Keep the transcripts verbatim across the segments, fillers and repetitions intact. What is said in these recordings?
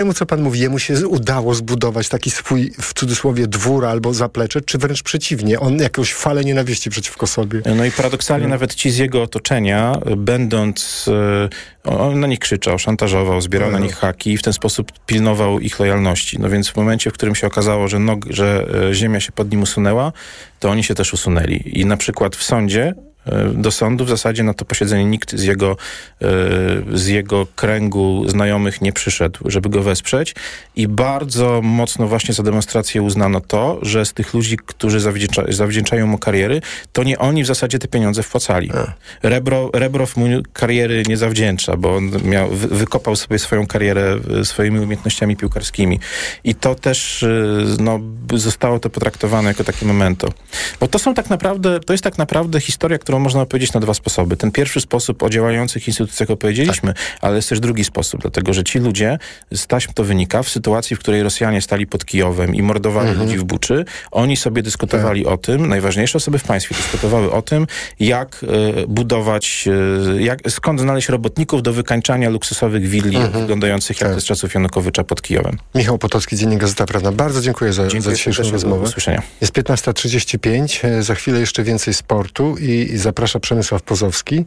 temu, co pan mówi, jemu się udało zbudować taki swój, w cudzysłowie, dwór albo zaplecze, czy wręcz przeciwnie, on jakąś falę nienawiści przeciwko sobie. No i paradoksalnie hmm. nawet ci z jego otoczenia, będąc, on na nich krzyczał, szantażował, zbierał no. na nich haki i w ten sposób pilnował ich lojalności. No więc w momencie, w którym się okazało, że, nog, że ziemia się pod nim usunęła, to oni się też usunęli. I na przykład w sądzie, do sądu w zasadzie na to posiedzenie nikt z jego, z jego kręgu znajomych nie przyszedł, żeby go wesprzeć i bardzo mocno właśnie za demonstrację uznano to, że z tych ludzi, którzy zawdzięcza, zawdzięczają mu kariery, to nie oni w zasadzie te pieniądze wpłacali. Rebro, Rebrow mu kariery nie zawdzięcza, bo on miał, wykopał sobie swoją karierę swoimi umiejętnościami piłkarskimi i to też no, zostało to potraktowane jako takie memento. Bo to są tak naprawdę, to jest tak naprawdę historia, którą można opowiedzieć na dwa sposoby. Ten pierwszy sposób o działających instytucjach opowiedzieliśmy, tak. ale jest też drugi sposób, dlatego że ci ludzie, z taśm to wynika, w sytuacji, w której Rosjanie stali pod Kijowem i mordowali mhm. ludzi w Buczy, oni sobie dyskutowali tak. o tym, najważniejsze osoby w państwie dyskutowały o tym, jak y, budować, y, jak, skąd znaleźć robotników do wykańczania luksusowych willi mhm. wyglądających tak. jak te z czasów Janukowycza pod Kijowem. Michał Potocki, Dziennik Gazeta Prawna. Bardzo dziękuję za, dziękuję za dzisiejszą rozmowę. Usłyszenia. Jest piętnasta trzydzieści pięć, za chwilę jeszcze więcej sportu i, i zaprasza Przemysław Pozowski.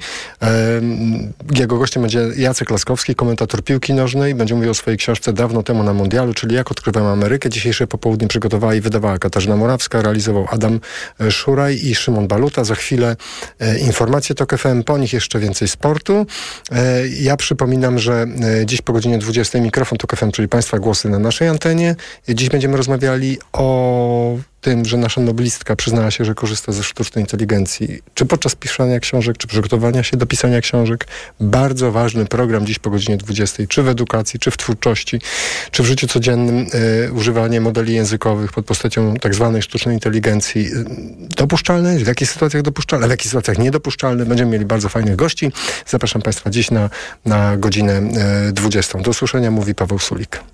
Jego gościem będzie Jacek Laskowski, komentator piłki nożnej. Będzie mówił o swojej książce Dawno temu na mundialu, czyli Jak odkrywamy Amerykę. Dzisiejsze popołudnie przygotowała i wydawała Katarzyna Morawska, realizował Adam Szuraj i Szymon Baluta. Za chwilę informacje TOK F M, po nich jeszcze więcej sportu. Ja przypominam, że dziś po godzinie dwudziestej mikrofon TOK F M, czyli Państwa głosy na naszej antenie. Dziś będziemy rozmawiali o tym, że nasza noblistka przyznała się, że korzysta ze sztucznej inteligencji, czy podczas pisania książek, czy przygotowania się do pisania książek. Bardzo ważny program dziś po godzinie dwudziestej, czy w edukacji, czy w twórczości, czy w życiu codziennym. Y, używanie modeli językowych pod postacią tak zwanej sztucznej inteligencji. Y, dopuszczalne? W jakich sytuacjach dopuszczalne? W jakich sytuacjach niedopuszczalne? Będziemy mieli bardzo fajnych gości. Zapraszam Państwa dziś na, na godzinę y, dwudziestą. Do usłyszenia, mówi Paweł Sulik.